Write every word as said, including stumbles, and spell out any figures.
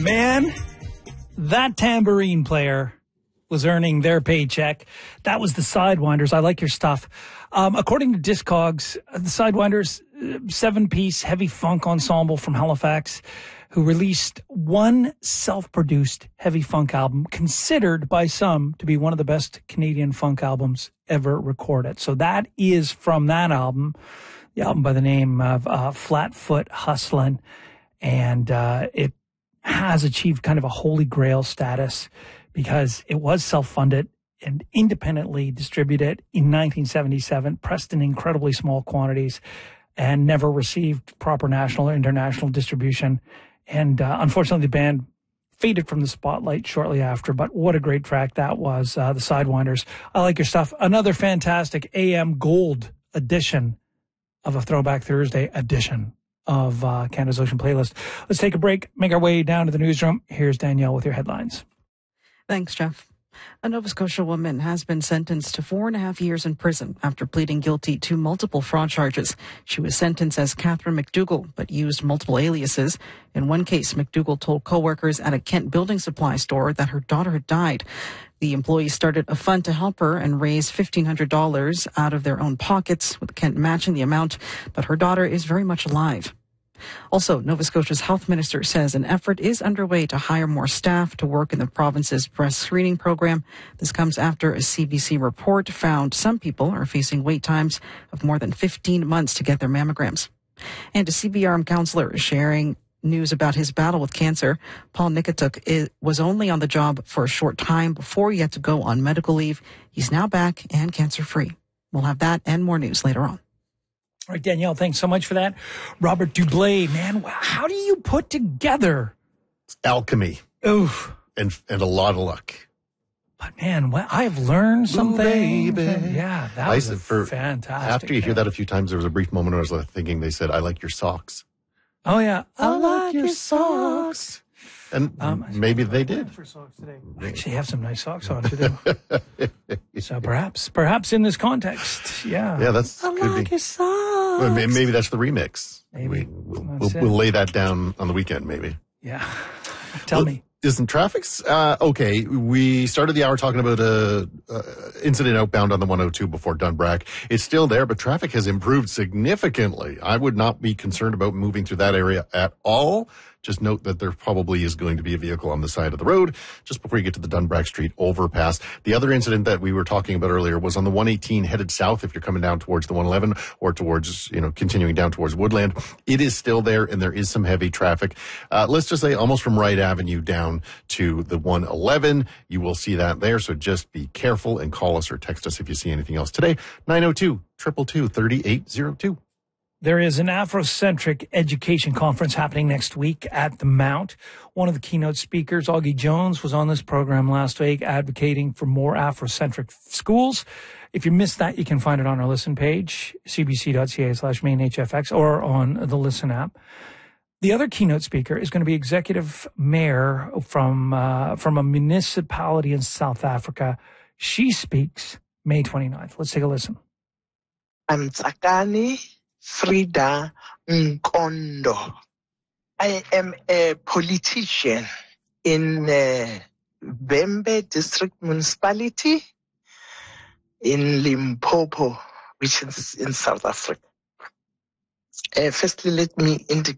Man, that tambourine player was earning their paycheck. That was the Sidewinders. I like your stuff. Um, according to Discogs, the Sidewinders, uh, seven-piece heavy funk ensemble from Halifax, who released one self-produced heavy funk album, considered by some to be one of the best Canadian funk albums ever recorded. So that is from that album, the album by the name of uh, Flatfoot Hustlin'. And uh, it has achieved kind of a holy grail status because it was self-funded and independently distributed in nineteen seventy-seven, pressed in incredibly small quantities, and never received proper national or international distribution. And uh, unfortunately, the band faded from the spotlight shortly after. But what a great track that was, uh, the Sidewinders. I like your stuff. Another fantastic A M Gold edition of a Throwback Thursday edition of uh, Canada's Ocean Playlist. Let's take a break, make our way down to the newsroom. Here's Danielle with your headlines. Thanks, Jeff. A Nova Scotia woman has been sentenced to four and a half years in prison after pleading guilty to multiple fraud charges. She was sentenced as Catherine McDougall, but used multiple aliases. In one case, McDougall told coworkers at a Kent building supply store that her daughter had died. The employee started a fund to help her and raised fifteen hundred dollars out of their own pockets, with Kent matching the amount, but her daughter is very much alive. Also, Nova Scotia's health minister says an effort is underway to hire more staff to work in the province's breast screening program. This comes after a C B C report found some people are facing wait times of more than fifteen months to get their mammograms. And a C B R M counselor is sharing news about his battle with cancer. Paul Nikituk was only on the job for a short time before he had to go on medical leave. He's now back and cancer-free. We'll have that and more news later on. All right, Danielle, thanks so much for that. Robert Dublé, man, how do you put together alchemy? Oof. And and a lot of luck. But man, well, I've learned something. Ooh, baby. Yeah, that I was said, a for, fantastic. After you thing. hear that a few times, there was a brief moment where I was thinking they said, "I like your socks." Oh yeah, I, I like your socks. And um, maybe they did. For socks today. I actually have some nice socks on today. So perhaps, perhaps in this context, yeah. Yeah, that's I could like be. your socks. Well, maybe that's the remix. Maybe we, we'll, we'll, we'll lay that down on the weekend, maybe. Yeah. Tell well, me. Isn't traffic's uh, okay? We started the hour talking about a, a incident outbound on the one oh two before Dunbrack. It's still there, but traffic has improved significantly. I would not be concerned about moving through that area at all. Just note that there probably is going to be a vehicle on the side of the road just before you get to the Dunbrack Street overpass. The other incident that we were talking about earlier was on the one eighteen headed south if you're coming down towards the one eleven or towards, you know, continuing down towards Woodland. It is still there and there is some heavy traffic. Uh, let's just say almost from Wright Avenue down to the one eleven. You will see that there. So just be careful and call us or text us if you see anything else today. nine oh two, two two two, three eight oh two. There is an Afrocentric education conference happening next week at the Mount. One of the keynote speakers, Augie Jones, was on this program last week advocating for more Afrocentric schools. If you missed that, you can find it on our listen page, cbc.ca slash main HFX, or on the Listen app. The other keynote speaker is going to be executive mayor from uh, from a municipality in South Africa. She speaks May twenty-ninth. Let's take a listen. I'm Tsakani Frida Nkondo. I am a politician in uh, Bembe District Municipality in Limpopo, which is in South Africa. Uh, firstly, let me indicate